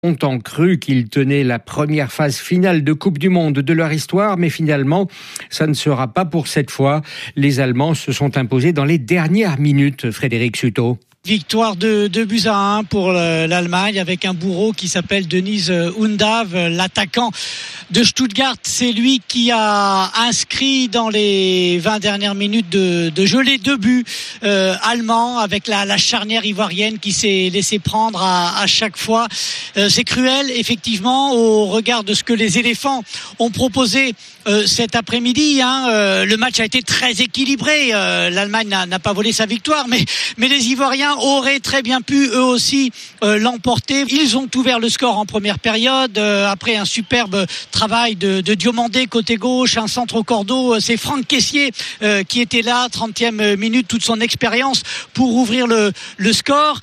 Longtemps cru qu'ils tenaient la première phase finale de Coupe du Monde de leur histoire, mais finalement, ça ne sera pas pour cette fois. Les Allemands se sont imposés dans les dernières minutes, Frédéric Suto. Victoire de 2-1 pour l'Allemagne avec un bourreau qui s'appelle Dennis Undav, l'attaquant de Stuttgart. C'est lui qui a inscrit dans les 20 dernières minutes de jeu les 2 buts allemands avec la charnière ivoirienne qui s'est laissée prendre à chaque fois. C'est cruel, effectivement, au regard de ce que les éléphants ont proposé cet après-midi. Le match a été très équilibré. L'Allemagne n'a pas volé sa victoire, mais les Ivoiriens auraient très bien pu eux aussi l'emporter. Ils ont ouvert le score en première période après un superbe travail de Diomandé côté gauche, un centre au cordeau. C'est Franck Kessié qui était là, 30e minute, toute son expérience pour ouvrir le score.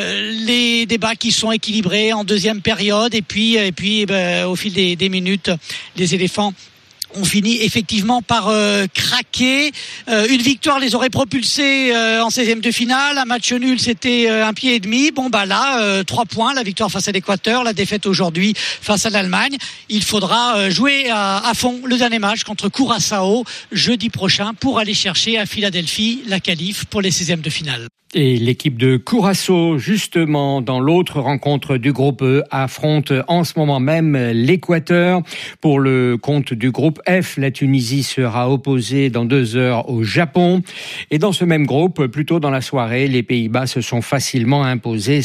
Les débats qui sont équilibrés en deuxième période et puis au fil des minutes, les éléphants ont fini effectivement par craquer. Une victoire les aurait propulsés en 16e de finale. Un match nul, c'était un pied et demi. 3 points, la victoire face à l'Équateur, la défaite aujourd'hui face à l'Allemagne. Il faudra jouer à fond le dernier match contre Curaçao jeudi prochain pour aller chercher à Philadelphie la qualif pour les 16e de finale. Et l'équipe de Curaçao, justement, dans l'autre rencontre du groupe E, affronte en ce moment même l'Équateur. Pour le compte du groupe F, la Tunisie sera opposée dans 2 heures au Japon. Et dans ce même groupe, plus tôt dans la soirée, les Pays-Bas se sont facilement imposés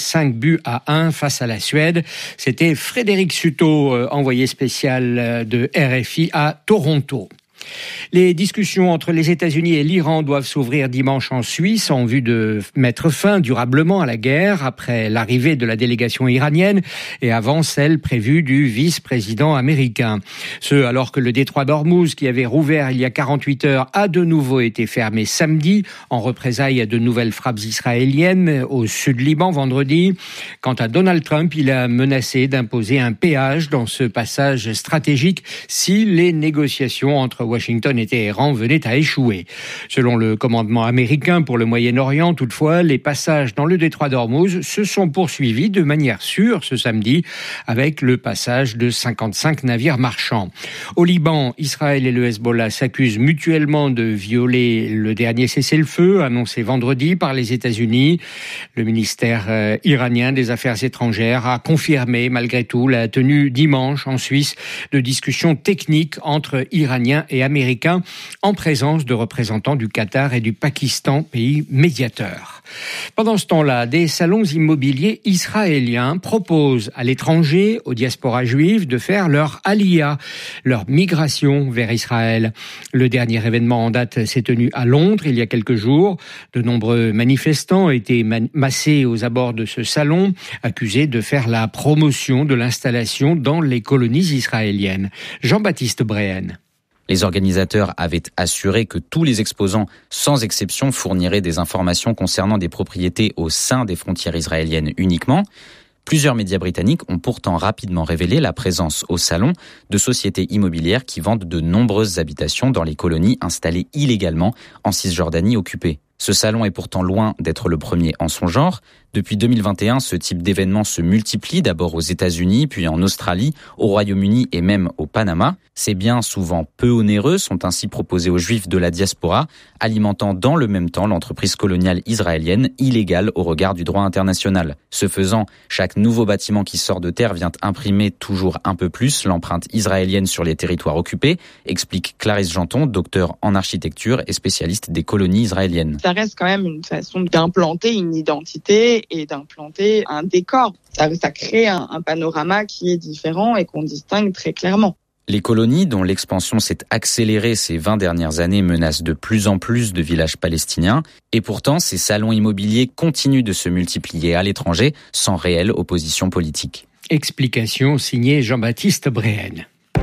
5-1 face à la Suède. C'était Frédéric Suto, envoyé spécial de RFI à Toronto. Les discussions entre les États-Unis et l'Iran doivent s'ouvrir dimanche en Suisse en vue de mettre fin durablement à la guerre après l'arrivée de la délégation iranienne et avant celle prévue du vice-président américain. Ce alors que le détroit d'Ormuz, qui avait rouvert il y a 48 heures, a de nouveau été fermé samedi en représailles à de nouvelles frappes israéliennes au sud Liban vendredi. Quant à Donald Trump, il a menacé d'imposer un péage dans ce passage stratégique si les négociations entre Washington et Téhéran venaient à échouer. Selon le commandement américain pour le Moyen-Orient, toutefois, les passages dans le détroit d'Ormuz se sont poursuivis de manière sûre ce samedi avec le passage de 55 navires marchands. Au Liban, Israël et le Hezbollah s'accusent mutuellement de violer le dernier cessez-le-feu annoncé vendredi par les États-Unis. Le ministère iranien des Affaires étrangères a confirmé malgré tout la tenue dimanche en Suisse de discussions techniques entre Iraniens et Américains en présence de représentants du Qatar et du Pakistan, pays médiateurs. Pendant ce temps-là, des salons immobiliers israéliens proposent à l'étranger, aux diasporas juives, de faire leur aliyah, leur migration vers Israël. Le dernier événement en date s'est tenu à Londres il y a quelques jours. De nombreux manifestants ont été massés aux abords de ce salon, accusés de faire la promotion de l'installation dans les colonies israéliennes. Jean-Baptiste Bréhen. Les organisateurs avaient assuré que tous les exposants, sans exception, fourniraient des informations concernant des propriétés au sein des frontières israéliennes uniquement. Plusieurs médias britanniques ont pourtant rapidement révélé la présence au salon de sociétés immobilières qui vendent de nombreuses habitations dans les colonies installées illégalement en Cisjordanie occupée. Ce salon est pourtant loin d'être le premier en son genre. Depuis 2021, ce type d'événement se multiplie d'abord aux États-Unis, puis en Australie, au Royaume-Uni et même au Panama. Ces biens, souvent peu onéreux, sont ainsi proposés aux Juifs de la diaspora, alimentant dans le même temps l'entreprise coloniale israélienne, illégale au regard du droit international. Ce faisant, chaque nouveau bâtiment qui sort de terre vient imprimer toujours un peu plus l'empreinte israélienne sur les territoires occupés, explique Clarisse Janton, docteure en architecture et spécialiste des colonies israéliennes. Ça reste quand même une façon d'implanter une identité et d'implanter un décor. Ça crée un panorama qui est différent et qu'on distingue très clairement. Les colonies, dont l'expansion s'est accélérée ces 20 dernières années, menacent de plus en plus de villages palestiniens. Et pourtant, ces salons immobiliers continuent de se multiplier à l'étranger sans réelle opposition politique. Explication signée Jean-Baptiste Bréhen.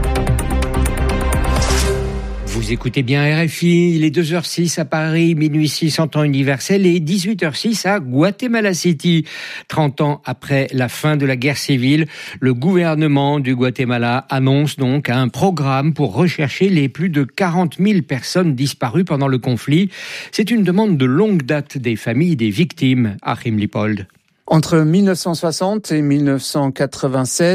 Vous écoutez bien RFI, il est 2h06 à Paris, minuit 6 en temps universel et 18h06 à Guatemala City. 30 ans après la fin de la guerre civile, le gouvernement du Guatemala annonce donc un programme pour rechercher les plus de 40 000 personnes disparues pendant le conflit. C'est une demande de longue date des familles des victimes, Achim Lippold. Entre 1960 et 1996,